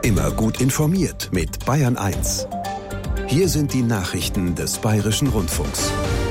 Immer gut informiert mit Bayern 1. Hier sind die Nachrichten des Bayerischen Rundfunks.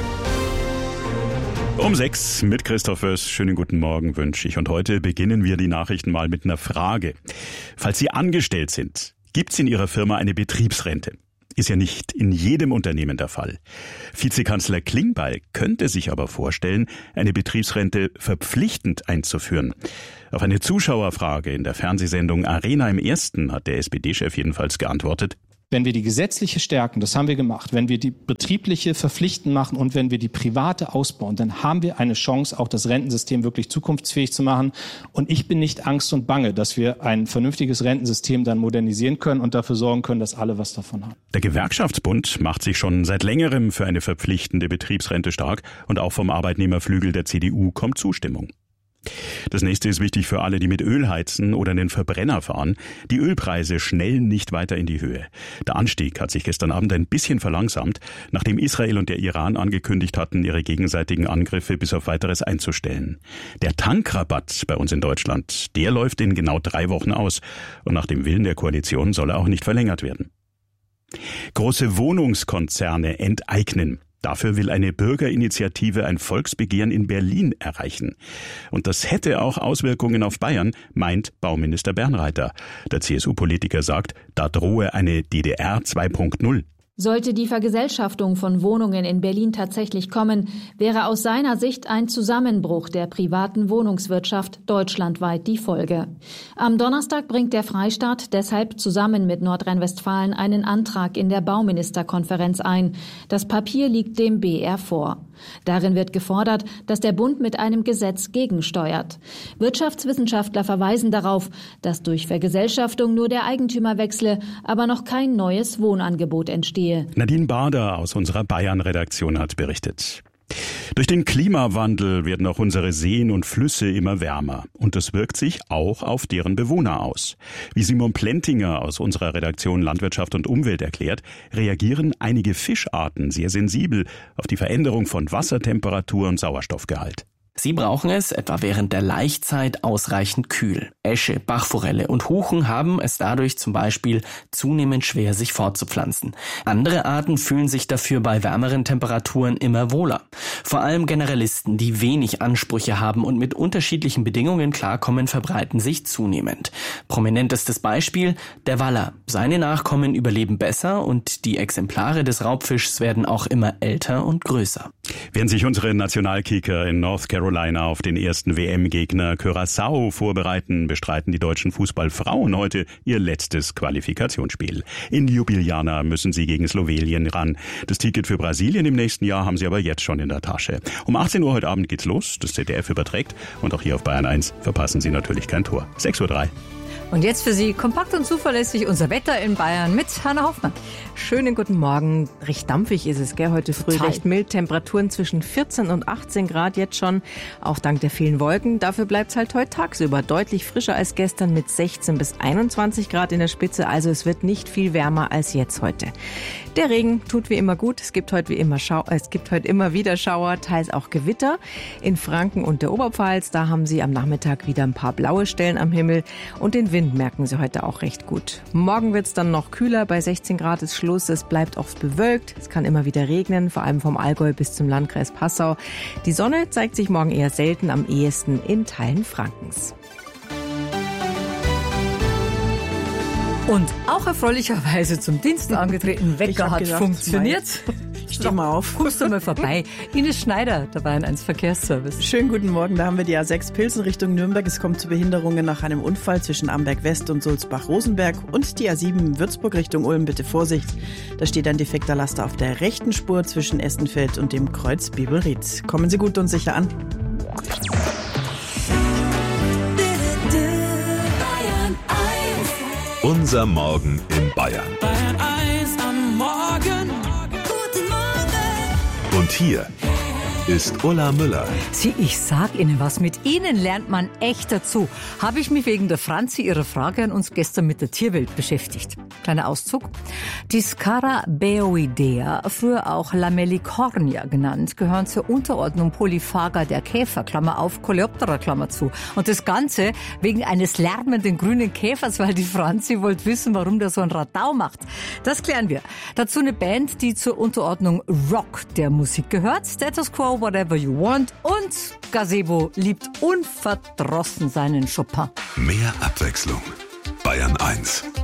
Um 6 mit Christoph Oess. Schönen guten Morgen wünsche ich. Und heute beginnen wir die Nachrichten mal mit einer Frage. Falls Sie angestellt sind, gibt's in Ihrer Firma eine Betriebsrente? Ist ja nicht in jedem Unternehmen der Fall. Vizekanzler Klingbeil könnte sich aber vorstellen, eine Betriebsrente verpflichtend einzuführen. Auf eine Zuschauerfrage in der Fernsehsendung Arena im Ersten hat der SPD-Chef jedenfalls geantwortet: Wenn wir die gesetzliche stärken, das haben wir gemacht, wenn wir die betriebliche verpflichtend machen und wenn wir die private ausbauen, dann haben wir eine Chance, auch das Rentensystem wirklich zukunftsfähig zu machen. Und ich bin nicht Angst und Bange, dass wir ein vernünftiges Rentensystem dann modernisieren können und dafür sorgen können, dass alle was davon haben. Der Gewerkschaftsbund macht sich schon seit längerem für eine verpflichtende Betriebsrente stark und auch vom Arbeitnehmerflügel der CDU kommt Zustimmung. Das nächste ist wichtig für alle, die mit Öl heizen oder den Verbrenner fahren. Die Ölpreise schnellen nicht weiter in die Höhe. Der Anstieg hat sich gestern Abend ein bisschen verlangsamt, nachdem Israel und der Iran angekündigt hatten, ihre gegenseitigen Angriffe bis auf Weiteres einzustellen. Der Tankrabatt bei uns in Deutschland, der läuft in genau 3 Wochen aus. Und nach dem Willen der Koalition soll er auch nicht verlängert werden. Große Wohnungskonzerne enteignen. Dafür will eine Bürgerinitiative ein Volksbegehren in Berlin erreichen. Und das hätte auch Auswirkungen auf Bayern, meint Bauminister Bernreiter. Der CSU-Politiker sagt, da drohe eine DDR 2.0. Sollte die Vergesellschaftung von Wohnungen in Berlin tatsächlich kommen, wäre aus seiner Sicht ein Zusammenbruch der privaten Wohnungswirtschaft deutschlandweit die Folge. Am Donnerstag bringt der Freistaat deshalb zusammen mit Nordrhein-Westfalen einen Antrag in der Bauministerkonferenz ein. Das Papier liegt dem BR vor. Darin wird gefordert, dass der Bund mit einem Gesetz gegensteuert. Wirtschaftswissenschaftler verweisen darauf, dass durch Vergesellschaftung nur der Eigentümer wechsle, aber noch kein neues Wohnangebot entstehe. Nadine Bader aus unserer Bayern-Redaktion hat berichtet. Durch den Klimawandel werden auch unsere Seen und Flüsse immer wärmer. Und das wirkt sich auch auf deren Bewohner aus. Wie Simon Plentinger aus unserer Redaktion Landwirtschaft und Umwelt erklärt, reagieren einige Fischarten sehr sensibel auf die Veränderung von Wassertemperatur und Sauerstoffgehalt. Sie brauchen es, etwa während der Laichzeit, ausreichend kühl. Äsche, Bachforelle und Huchen haben es dadurch zum Beispiel zunehmend schwer, sich fortzupflanzen. Andere Arten fühlen sich dafür bei wärmeren Temperaturen immer wohler. Vor allem Generalisten, die wenig Ansprüche haben und mit unterschiedlichen Bedingungen klarkommen, verbreiten sich zunehmend. Prominentestes Beispiel, der Waller. Seine Nachkommen überleben besser und die Exemplare des Raubfischs werden auch immer älter und größer. Während sich unsere Nationalkicker in North Carolina auf den ersten WM-Gegner Curaçao vorbereiten, bestreiten die deutschen Fußballfrauen heute ihr letztes Qualifikationsspiel. In Ljubljana müssen sie gegen Slowenien ran. Das Ticket für Brasilien im nächsten Jahr haben sie aber jetzt schon in der Tasche. Um 18 Uhr heute Abend geht's los, das ZDF überträgt und auch hier auf Bayern 1 verpassen Sie natürlich kein Tor. 6:03 Uhr. Und jetzt für Sie kompakt und zuverlässig unser Wetter in Bayern mit Hanna Hoffmann. Schönen guten Morgen. Recht dampfig ist es, gell? Heute früh Total. Recht mild. Temperaturen zwischen 14 und 18 Grad jetzt schon. Auch dank der vielen Wolken. Dafür bleibt es halt heute tagsüber deutlich frischer als gestern mit 16 bis 21 Grad in der Spitze. Also es wird nicht viel wärmer als jetzt heute. Der Regen tut wie immer gut. Es gibt heute immer wieder Schauer, teils auch Gewitter. In Franken und der Oberpfalz, da haben Sie am Nachmittag wieder ein paar blaue Stellen am Himmel. Und den Wind merken Sie heute auch recht gut. Morgen wird es dann noch kühler. Bei 16 Grad ist Schluss. Es bleibt oft bewölkt. Es kann immer wieder regnen, vor allem vom Allgäu bis zum Landkreis Passau. Die Sonne zeigt sich morgen eher selten, am ehesten in Teilen Frankens. Und auch erfreulicherweise zum Dienst angetreten. Wecker hat gedacht, funktioniert. Steh mal auf. Kommst du mal vorbei. Ines Schneider, der Bayern 1 Verkehrsservice. Schönen guten Morgen, da haben wir die A6 Pilsen Richtung Nürnberg. Es kommt zu Behinderungen nach einem Unfall zwischen Amberg West und Sulzbach-Rosenberg. Und die A7 Würzburg Richtung Ulm, bitte Vorsicht. Da steht ein defekter Laster auf der rechten Spur zwischen Essenfeld und dem Kreuz Bibelried. Kommen Sie gut und sicher an. Unser Morgen in Bayern. Bayern 1 am Morgen. Guten Morgen. Und hier ist Ulla Müller. Sie, ich sag Ihnen was, mit Ihnen lernt man echt dazu. Habe ich mich wegen der Franzi, ihrer Frage an uns, gestern mit der Tierwelt beschäftigt. Kleiner Auszug. Die Scarabaeoidea, früher auch Lamellicornia genannt, gehören zur Unterordnung Polyphaga der Käfer, Klammer auf, Coleoptera, Klammer zu. Und das Ganze wegen eines lärmenden grünen Käfers, weil die Franzi wollte wissen, warum der so ein Radau macht. Das klären wir. Dazu eine Band, die zur Unterordnung Rock der Musik gehört. Status Quo, Whatever You Want. Und Gazebo liebt unverdrossen seinen Chopin. Mehr Abwechslung. Bayern 1.